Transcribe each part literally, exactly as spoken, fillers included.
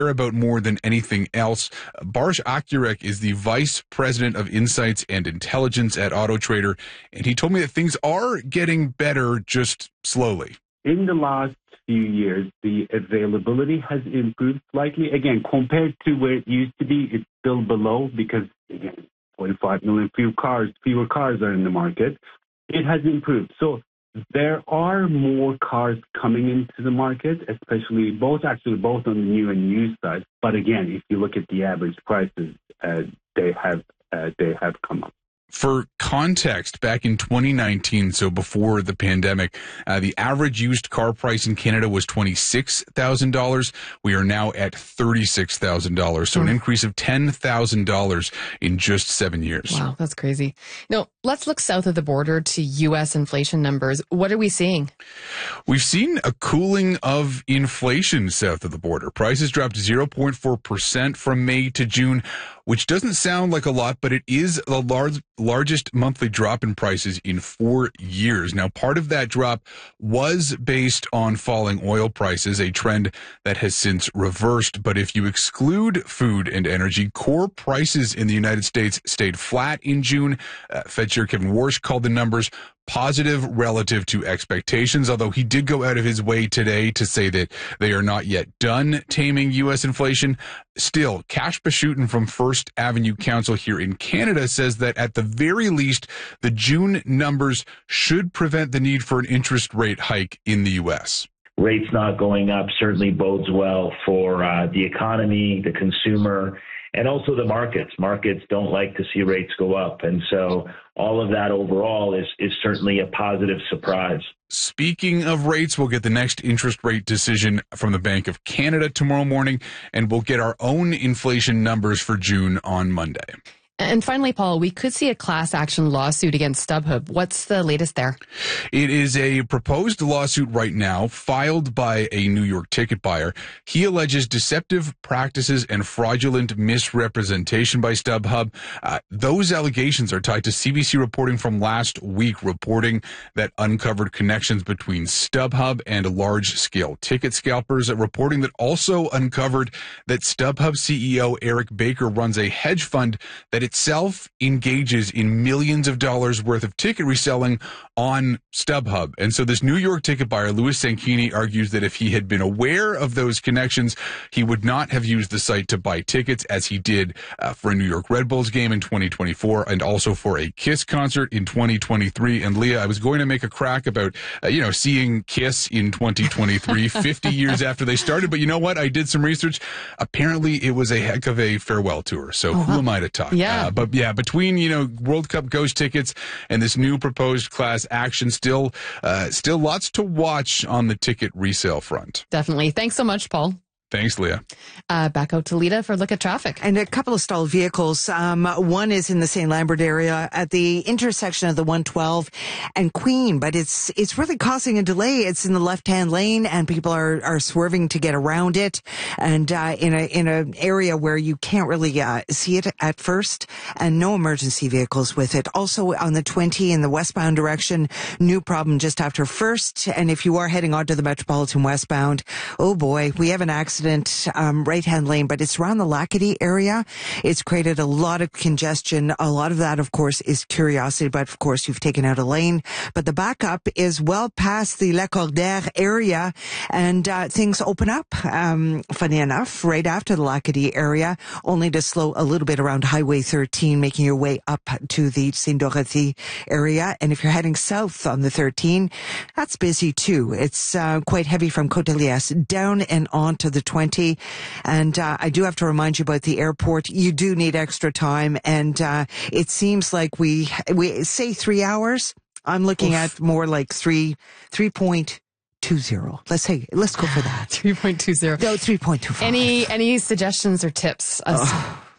about more than anything else. Baris Akurek is the Vice President of Insights and Intelligence at AutoTrader, and he told me that things are getting better, just slowly. In the last few years, the availability has improved slightly. Again, compared to where it used to be, it's still below because, again, forty-five million few cars, fewer cars are in the market. It has improved. So there are more cars coming into the market, especially both, actually both on the new and used side. But again, if you look at the average prices, uh, they have uh, they have come up. For context, back in twenty nineteen, so before the pandemic, uh, the average used car price in Canada was twenty-six thousand dollars. We are now at thirty-six thousand dollars, so an increase of ten thousand dollars in just seven years. Wow, that's crazy. Now, let's look south of the border to U S inflation numbers. What are we seeing? We've seen a cooling of inflation south of the border. Prices dropped zero point four percent from May to June, which doesn't sound like a lot, but it is the large, largest monthly drop in prices in four years. Now, part of that drop was based on falling oil prices, a trend that has since reversed. But if you exclude food and energy, core prices in the United States stayed flat in June. Uh, Fed Chair Kevin Warsh called the numbers positive relative to expectations, although he did go out of his way today to say that they are not yet done taming U S inflation. Still, Kash Pashutin from First Avenue Council here in Canada says that at the very least, the June numbers should prevent the need for an interest rate hike in the U S. Rates not going up certainly bodes well for uh, the economy, the consumer, and also the markets. Markets don't like to see rates go up. And so all of that overall is, is certainly a positive surprise. Speaking of rates, we'll get the next interest rate decision from the Bank of Canada tomorrow morning, and we'll get our own inflation numbers for June on Monday. And finally, Paul, we could see a class action lawsuit against StubHub. What's the latest there? It is a proposed lawsuit right now filed by a New York ticket buyer. He alleges deceptive practices and fraudulent misrepresentation by StubHub. Uh, those allegations are tied to C B C reporting from last week, reporting that uncovered connections between StubHub and large-scale ticket scalpers, uh, reporting that also uncovered that StubHub C E O Eric Baker runs a hedge fund that itself engages in millions of dollars worth of ticket reselling on StubHub. And so this New York ticket buyer, Louis Sanchini, argues that if he had been aware of those connections, he would not have used the site to buy tickets as he did uh, for a New York Red Bulls game in twenty twenty-four and also for a Kiss concert in twenty twenty-three. And Leah, I was going to make a crack about, uh, you know, seeing Kiss in twenty twenty-three, fifty years after they started. But you know what? I did some research. Apparently it was a heck of a farewell tour. So uh-huh. Who am I to talk? Yeah. Uh, but yeah, between, you know, World Cup ghost tickets and this new proposed class action, still, uh, still lots to watch on the ticket resale front. Definitely. Thanks so much, Paul. Thanks, Leah. Uh, back out to Lita for a look at traffic. And a couple of stalled vehicles. Um, one is in the Saint Lambert area at the intersection of the one twelve and Queen, but it's it's really causing a delay. It's in the left-hand lane, and people are, are swerving to get around it, and uh, in a in an area where you can't really uh, see it at first, and no emergency vehicles with it. Also on the twenty in the westbound direction, new problem just after First, and if you are heading onto the Metropolitan westbound, oh boy, we have an accident. Um, right-hand lane, but it's around the Lackady area. It's created a lot of congestion. A lot of that, of course, is curiosity, but of course, you've taken out a lane. But the backup is well past the Lacordaire area, and uh, things open up, um, funny enough, right after the Lackady area, only to slow a little bit around Highway thirteen, making your way up to the Saint-Dorothy area. And if you're heading south on the thirteen, that's busy too. It's uh, quite heavy from Côte-de-Liesse down and on to the twenty. And uh, I do have to remind you about the airport. You do need extra time, and uh, it seems like we we say three hours. I'm looking Oof. at more like three three point two zero. Let's say let's go for that. three point two zero. No, three point two five. Any any suggestions or tips? As, oh.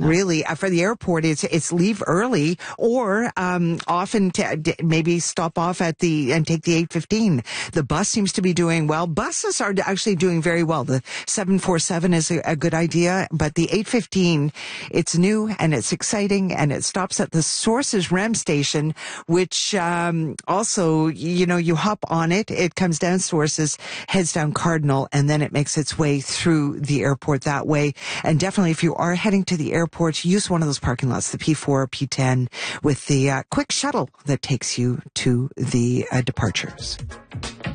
really. Uh, for the airport, it's it's leave early or um, often t- d- maybe stop off at the and take the eight fifteen. The bus seems to be doing well. Buses are actually doing very well. The seven forty-seven is a, a good idea, but the eight fifteen, it's new and it's exciting, and it stops at the Sources R E M station, which um, also, you know, you hop on it, it comes down Sources, heads down Cardinal, and then it makes its way through the airport that way. And definitely, if you are heading to the airport, use one of those parking lots, the P four, P ten, with the uh, quick shuttle that takes you to the uh, departures.